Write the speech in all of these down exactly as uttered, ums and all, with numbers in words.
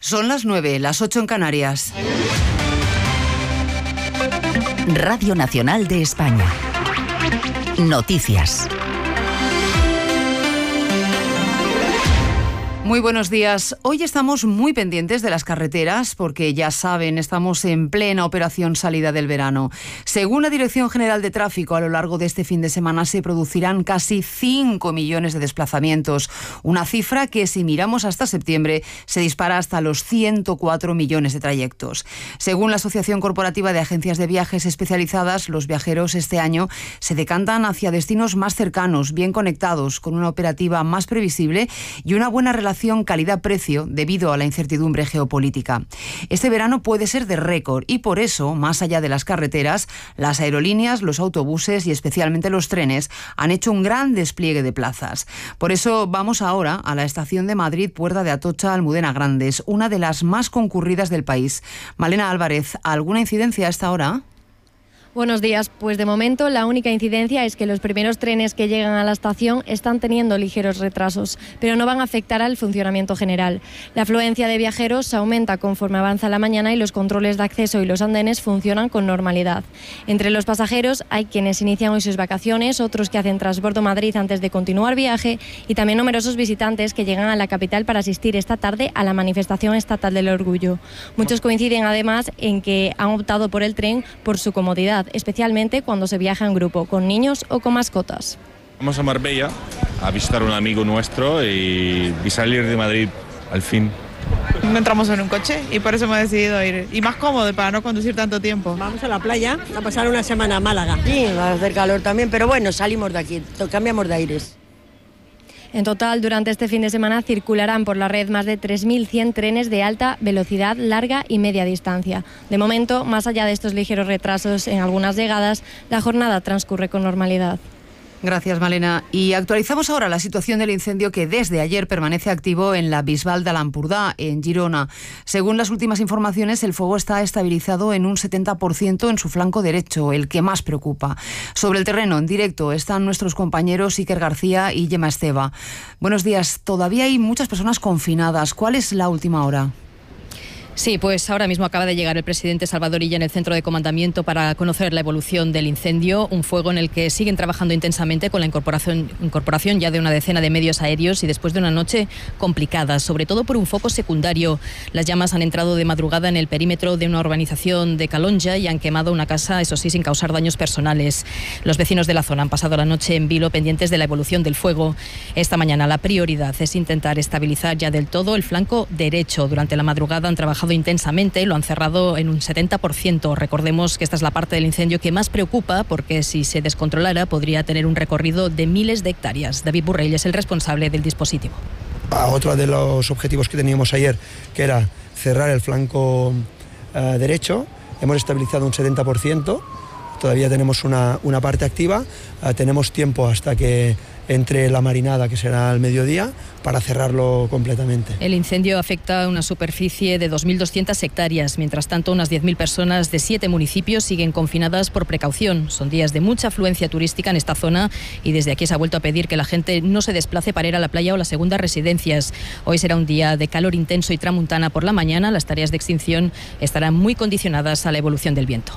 Son las nueve, las ocho en Canarias. Radio Nacional de España. Noticias. Muy buenos días. Hoy estamos muy pendientes de las carreteras porque, ya saben, estamos en plena operación salida del verano. Según la Dirección General de Tráfico, a lo largo de este fin de semana se producirán casi cinco millones de desplazamientos, una cifra que, si miramos hasta septiembre, se dispara hasta los ciento cuatro millones de trayectos. Según la Asociación Corporativa de Agencias de Viajes Especializadas, los viajeros este año se decantan hacia destinos más cercanos, bien conectados, con una operativa más previsible y una buena relación calidad-precio debido a la incertidumbre geopolítica. Este verano puede ser de récord y por eso, más allá de las carreteras, las aerolíneas, los autobuses y especialmente los trenes han hecho un gran despliegue de plazas. Por eso vamos ahora a la estación de Madrid, Puerta de Atocha, Almudena Grandes, una de las más concurridas del país. Malena Álvarez, ¿alguna incidencia a esta hora? Buenos días. Pues de momento la única incidencia es que los primeros trenes que llegan a la estación están teniendo ligeros retrasos, pero no van a afectar al funcionamiento general. La afluencia de viajeros aumenta conforme avanza la mañana y los controles de acceso y los andenes funcionan con normalidad. Entre los pasajeros hay quienes inician hoy sus vacaciones, otros que hacen transbordo Madrid antes de continuar viaje y también numerosos visitantes que llegan a la capital para asistir esta tarde a la manifestación estatal del orgullo. Muchos coinciden además en que han optado por el tren por su comodidad, especialmente cuando se viaja en grupo, con niños o con mascotas. Vamos a Marbella a visitar a un amigo nuestro y, y salir de Madrid al fin. No entramos en un coche y por eso hemos decidido ir. Y más cómodo para no conducir tanto tiempo. Vamos a la playa a pasar una semana a Málaga. Sí, va a hacer calor también, pero bueno, salimos de aquí, cambiamos de aires. En total, durante este fin de semana circularán por la red más de tres mil cien trenes de alta velocidad, larga y media distancia. De momento, más allá de estos ligeros retrasos en algunas llegadas, la jornada transcurre con normalidad. Gracias, Malena. Y actualizamos ahora la situación del incendio que desde ayer permanece activo en la Bisbal de l'Empordà, en Girona. Según las últimas informaciones, el fuego está estabilizado en un setenta por ciento en su flanco derecho, el que más preocupa. Sobre el terreno, en directo, están nuestros compañeros Iker García y Gemma Esteva. Buenos días. Todavía hay muchas personas confinadas. ¿Cuál es la última hora? Sí, pues ahora mismo acaba de llegar el presidente Salvador Illa en el centro de comandamiento para conocer la evolución del incendio, un fuego en el que siguen trabajando intensamente con la incorporación, incorporación ya de una decena de medios aéreos y después de una noche complicada, sobre todo por un foco secundario. Las llamas han entrado de madrugada en el perímetro de una urbanización de Calonja y han quemado una casa, eso sí, sin causar daños personales. Los vecinos de la zona han pasado la noche en vilo pendientes de la evolución del fuego. Esta mañana la prioridad es intentar estabilizar ya del todo el flanco derecho. Durante la madrugada han trabajado intensamente, lo han cerrado en un setenta por ciento. Recordemos que esta es la parte del incendio que más preocupa porque si se descontrolara podría tener un recorrido de miles de hectáreas. David Burrell es el responsable del dispositivo. Otro de los objetivos que teníamos ayer, que era cerrar el flanco uh, derecho, hemos estabilizado un setenta por ciento. Todavía tenemos una, una parte activa, uh, tenemos tiempo hasta que entre la marinada, que será al mediodía, para cerrarlo completamente. El incendio afecta a una superficie de dos mil doscientas hectáreas. Mientras tanto, unas diez mil personas de siete municipios siguen confinadas por precaución. Son días de mucha afluencia turística en esta zona y desde aquí se ha vuelto a pedir que la gente no se desplace para ir a la playa o las segundas residencias. Hoy será un día de calor intenso y tramuntana por la mañana. Las tareas de extinción estarán muy condicionadas a la evolución del viento.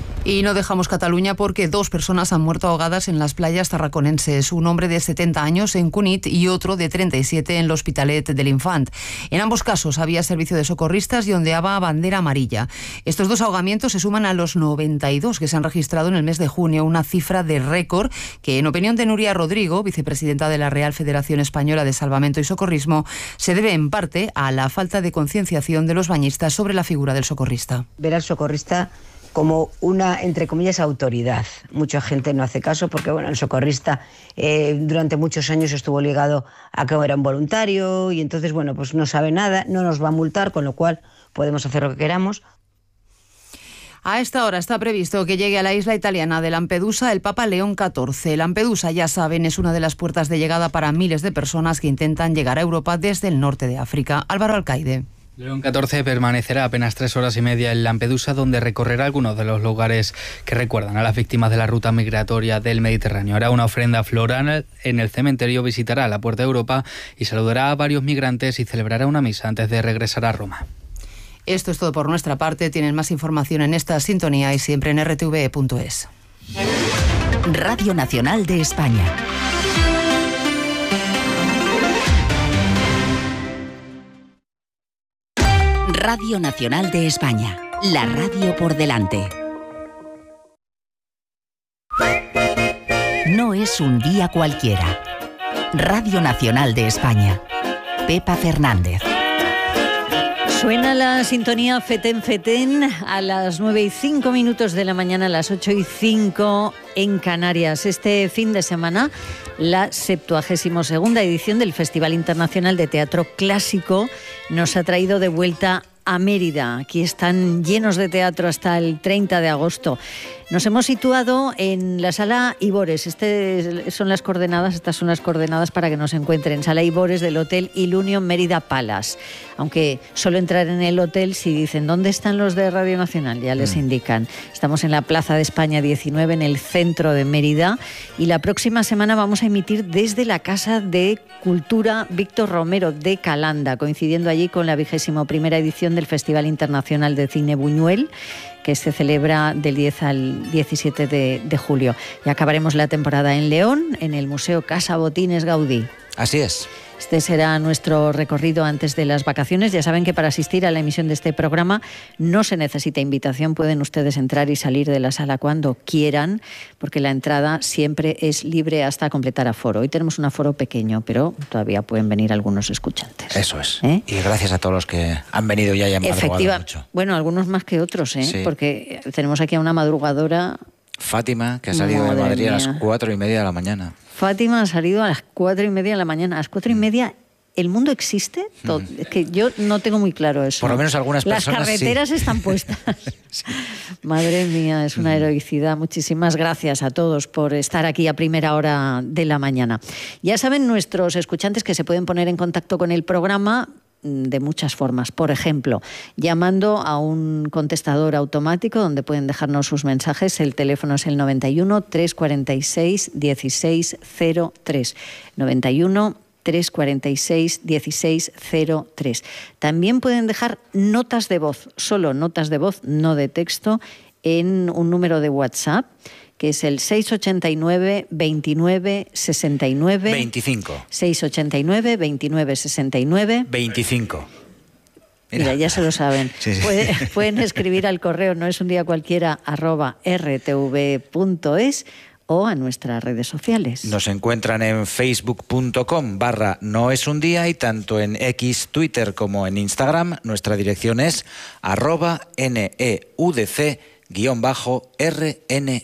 Y no dejamos Cataluña porque dos personas han muerto ahogadas en las playas tarraconenses. Un hombre de setenta años en Cunit y otro de treinta y siete en l'Hospitalet de l'Infant. En ambos casos había servicio de socorristas y ondeaba bandera amarilla. Estos dos ahogamientos se suman a los noventa y dos que se han registrado en el mes de junio, una cifra de récord que, en opinión de Nuria Rodrigo, vicepresidenta de la Real Federación Española de Salvamento y Socorrismo, se debe en parte a la falta de concienciación de los bañistas sobre la figura del socorrista. Ver al socorrista como una, entre comillas, autoridad. Mucha gente no hace caso porque, bueno, el socorrista eh, durante muchos años estuvo ligado a que era un voluntario y entonces, bueno, pues no sabe nada, no nos va a multar, con lo cual podemos hacer lo que queramos. A esta hora está previsto que llegue a la isla italiana de Lampedusa el Papa León catorce. Lampedusa, ya saben, es una de las puertas de llegada para miles de personas que intentan llegar a Europa desde el norte de África. Álvaro Alcaide. León catorce permanecerá apenas tres horas y media en Lampedusa, donde recorrerá algunos de los lugares que recuerdan a las víctimas de la ruta migratoria del Mediterráneo. Hará una ofrenda floral en el cementerio, visitará la Puerta de Europa y saludará a varios migrantes y celebrará una misa antes de regresar a Roma. Esto es todo por nuestra parte. Tienen más información en esta sintonía y siempre en r t v e punto es. Radio Nacional de España. Radio Nacional de España, la radio por delante. No es un día cualquiera. Radio Nacional de España. Pepa Fernández. Suena la sintonía Fetén Fetén a las nueve y cinco minutos de la mañana, a las ocho y cinco en Canarias. Este fin de semana, la septuagésima segunda edición del Festival Internacional de Teatro Clásico nos ha traído de vuelta a Mérida. Aquí están llenos de teatro hasta el treinta de agosto. Nos hemos situado en la Sala Ibores. Este son las coordenadas, estas son las coordenadas para que nos encuentren. Sala Ibores del Hotel Ilunion Mérida Palace. Aunque solo entrar en el hotel, si dicen ¿dónde están los de Radio Nacional? Ya les mm. indican. Estamos en la Plaza de España diecinueve, en el centro de Mérida. Y la próxima semana vamos a emitir desde la Casa de Cultura Víctor Romero de Calanda, coincidiendo allí con la vigésima primera edición del Festival Internacional de Cine Buñuel, que se celebra del diez al diecisiete de, de julio. Y acabaremos la temporada en León, en el Museo Casa Botines Gaudí. Así es. Este será nuestro recorrido antes de las vacaciones. Ya saben que para asistir a la emisión de este programa no se necesita invitación. Pueden ustedes entrar y salir de la sala cuando quieran, porque la entrada siempre es libre hasta completar aforo. Hoy tenemos un aforo pequeño, pero todavía pueden venir algunos escuchantes. Eso es. ¿Eh? Y gracias a todos los que han venido ya y han madrugado mucho. Bueno, algunos más que otros, ¿eh? Sí. Porque tenemos aquí a una madrugadora... Fátima, que ha salido Madre de Madrid mía. a las cuatro y media de la mañana. Fátima ha salido a las cuatro y media de la mañana. A las cuatro y media, ¿el mundo existe? Todo. Mm. Es que yo no tengo muy claro eso. Por lo menos algunas personas Las carreteras sí. están puestas. Sí. Madre mía, es una heroicidad. Muchísimas gracias a todos por estar aquí a primera hora de la mañana. Ya saben nuestros escuchantes que se pueden poner en contacto con el programa de muchas formas. Por ejemplo, llamando a un contestador automático donde pueden dejarnos sus mensajes. El teléfono es el noventa y uno, trescientos cuarenta y seis, dieciséis cero tres. noventa y uno, trescientos cuarenta y seis, dieciséis cero tres. También pueden dejar notas de voz, solo notas de voz, no de texto, en un número de WhatsApp, que es el seiscientos ochenta y nueve, veintinueve, sesenta y nueve... veinticinco. seiscientos ochenta y nueve, veintinueve, sesenta y nueve... veinticinco. Mira, Mira ya se lo saben. Sí, sí. Puede, pueden escribir al correo no es un día cualquiera arroba r t v punto es o a nuestras redes sociales. Nos encuentran en facebook punto com barra no es un día y tanto en X, Twitter como en Instagram. Nuestra dirección es arroba neudc guión bajo rne.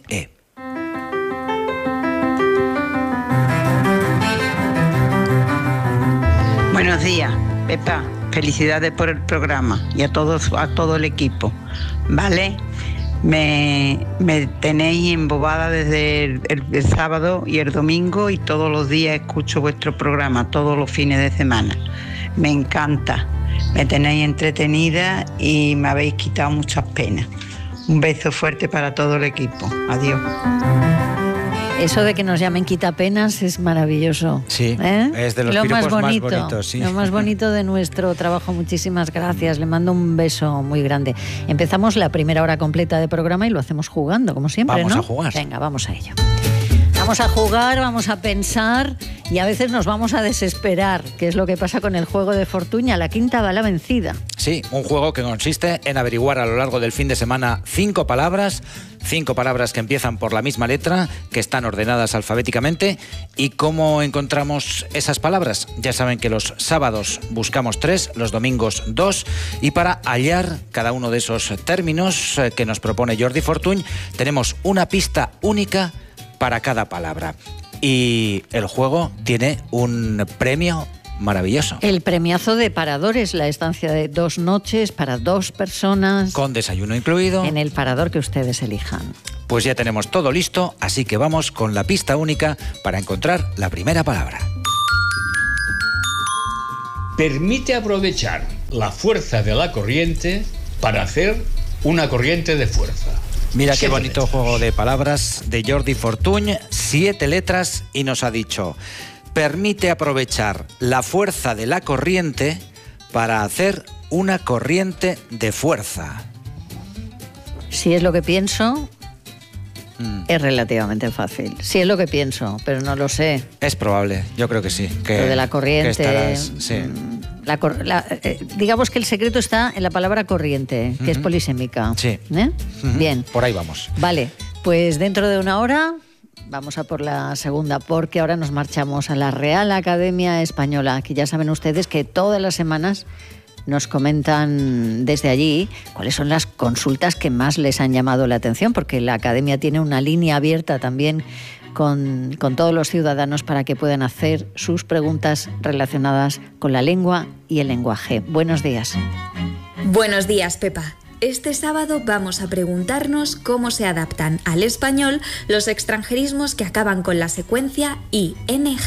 Buenos días, Pepa. Felicidades por el programa y a todos, a todo el equipo. ¿Vale? Me, me tenéis embobada desde el, el, el sábado y el domingo y todos los días escucho vuestro programa, todos los fines de semana. Me encanta. Me tenéis entretenida y me habéis quitado muchas penas. Un beso fuerte para todo el equipo. Adiós. Eso de que nos llamen quitapenas es maravilloso. Sí, ¿eh? Es de los lo piropos más bonito, más bonitos. Sí. Lo más bonito de nuestro trabajo. Muchísimas gracias. Le mando un beso muy grande. Empezamos la primera hora completa de programa y lo hacemos jugando, como siempre, vamos ¿no? Vamos a jugar. Venga, vamos a ello. Vamos a jugar, vamos a pensar y a veces nos vamos a desesperar, que es lo que pasa con el juego de Fortuña, la quinta bala vencida. Sí, un juego que consiste en averiguar a lo largo del fin de semana cinco palabras, cinco palabras que empiezan por la misma letra, que están ordenadas alfabéticamente. ¿Y cómo encontramos esas palabras? Ya saben que los sábados buscamos tres, los domingos dos, y para hallar cada uno de esos términos que nos propone Jordi Fortuny, tenemos una pista única para cada palabra. Y el juego tiene un premio maravilloso. El premiazo de Paradores, la estancia de dos noches para dos personas. Con desayuno incluido. En el parador que ustedes elijan. Pues ya tenemos todo listo, así que vamos con la pista única para encontrar la primera palabra. permite aprovechar la fuerza de la corriente para hacer una corriente de fuerza. Mira qué Siete bonito letras. juego de palabras de Jordi Fortuny, siete letras, y nos ha dicho: permite aprovechar la fuerza de la corriente para hacer una corriente de fuerza. Si es lo que pienso, Mm. es relativamente fácil. Si es lo que pienso, pero no lo sé. Es probable, yo creo que sí. Que, Lo de la corriente. que estarás- sí. La cor- la- eh, digamos que el secreto está en la palabra corriente, que es Ujú. polisémica. Sí. ¿Eh? Ujú. Bien. Por ahí vamos. Vale, pues dentro de una hora vamos a por la segunda, porque ahora nos marchamos a la Real Academia Española, que ya saben ustedes que todas las semanas nos comentan desde allí cuáles son las consultas que más les han llamado la atención, porque la Academia tiene una línea abierta también con, con todos los ciudadanos para que puedan hacer sus preguntas relacionadas con la lengua y el lenguaje. Buenos días. Buenos días, Pepa. Este sábado vamos a preguntarnos cómo se adaptan al español los extranjerismos que acaban con la secuencia ing.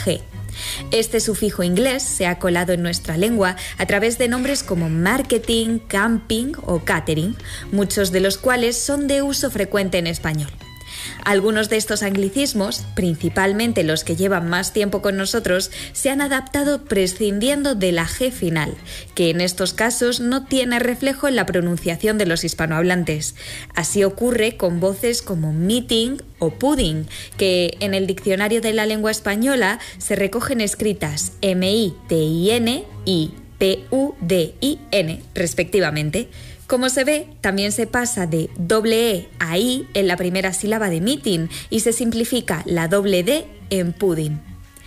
Este sufijo inglés se ha colado en nuestra lengua a través de nombres como marketing, camping o catering, muchos de los cuales son de uso frecuente en español. Algunos de estos anglicismos, principalmente los que llevan más tiempo con nosotros, se han adaptado prescindiendo de la G final, que en estos casos no tiene reflejo en la pronunciación de los hispanohablantes. Así ocurre con voces como meeting o pudding, que en el diccionario de la lengua española se recogen escritas M I T I N y P U D I N, respectivamente. Como se ve, también se pasa de doble E a I en la primera sílaba de meeting y se simplifica la doble D en pudding.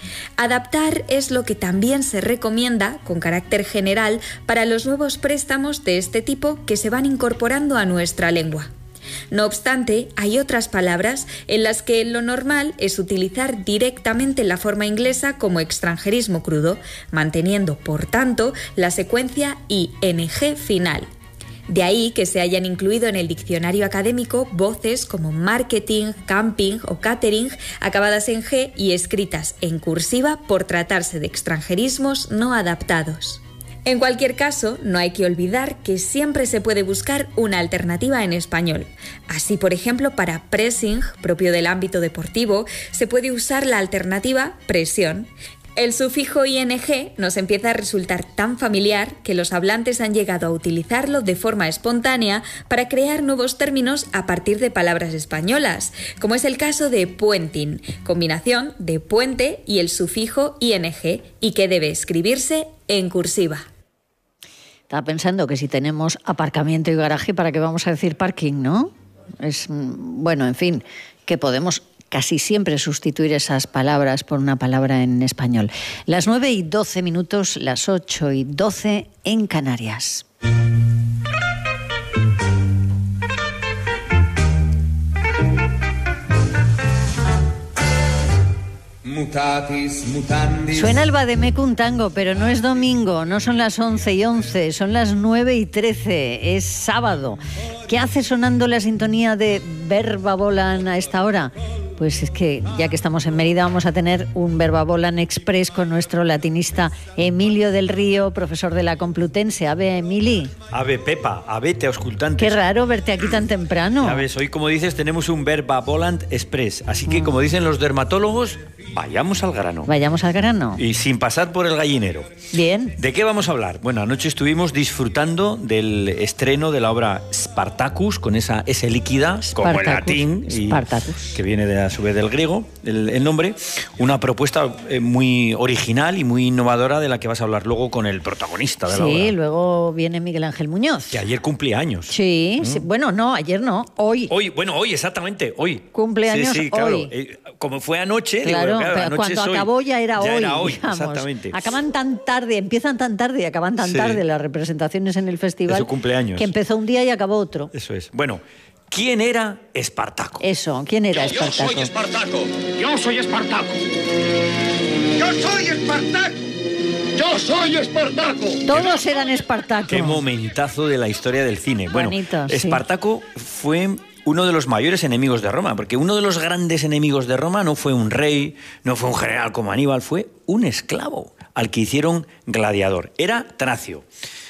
Adaptar es lo que también se recomienda, con carácter general, para los nuevos préstamos de este tipo que se van incorporando a nuestra lengua. No obstante, hay otras palabras en las que lo normal es utilizar directamente la forma inglesa como extranjerismo crudo, manteniendo, por tanto, la secuencia ing final. De ahí que se hayan incluido en el diccionario académico voces como marketing, camping o catering acabadas en G y escritas en cursiva por tratarse de extranjerismos no adaptados. En cualquier caso, no hay que olvidar que siempre se puede buscar una alternativa en español. Así, por ejemplo, para pressing, propio del ámbito deportivo, se puede usar la alternativa presión. El sufijo ing nos empieza a resultar tan familiar que los hablantes han llegado a utilizarlo de forma espontánea para crear nuevos términos a partir de palabras españolas, como es el caso de puenting, combinación de puente y el sufijo ing, y que debe escribirse en cursiva. Estaba pensando que si tenemos aparcamiento y garaje, ¿para qué vamos a decir parking, no? Es, bueno, en fin, que podemos casi siempre sustituir esas palabras por una palabra en español. Las nueve y doce minutos, las ocho y doce en Canarias. Mutatis mutandis. Suena el Vademecum Tango, pero no es domingo, no son las once y once, son las nueve y trece, es sábado. ¿Qué hace sonando la sintonía de Verba Volan a esta hora? Pues es que ya que estamos en Mérida vamos a tener un Verba Volan Express con nuestro latinista Emilio del Río, profesor de la Complutense. Ave, Emili. Ave, Pepa, ave, te auscultantes. Qué raro verte aquí tan temprano. Ya ves, hoy como dices tenemos un Verba Volant Express, así que como dicen los dermatólogos, vayamos al grano. Vayamos al grano. Y sin pasar por el gallinero. Bien. ¿De qué vamos a hablar? Bueno, anoche estuvimos disfrutando del estreno de la obra Spartacus, con esa S líquida, como en latín, y Spartacus. que viene de, a su vez del griego, el, el nombre. Una propuesta eh, muy original y muy innovadora de la que vas a hablar luego con el protagonista de la obra. Sí, luego viene Miguel Ángel Muñoz. Que ayer cumplía años. Sí, ¿Mm? sí, bueno, no, ayer no, hoy. Hoy, bueno, hoy, exactamente, hoy. Cumpleaños sí, sí, claro. hoy. Eh, como fue anoche, Claro, digo, claro, pero anoche cuando es hoy. acabó ya era ya hoy. Era hoy, digamos. exactamente. Acaban tan tarde, empiezan tan tarde y acaban tan Sí. tarde las representaciones en el festival. De su cumpleaños. Que empezó un día y acabó otro. Eso es. Bueno, ¿quién era Espartaco? Eso, ¿quién era Yo Espartaco? soy Espartaco. Yo soy Espartaco. Yo soy Espartaco. Yo soy Espartaco. Todos eran Espartaco. Qué momentazo de la historia del cine. Bueno, Bonito, sí. Espartaco fue uno de los mayores enemigos de Roma, porque uno de los grandes enemigos de Roma no fue un rey, no fue un general como Aníbal, fue un esclavo. al que hicieron gladiador. Era Tracio.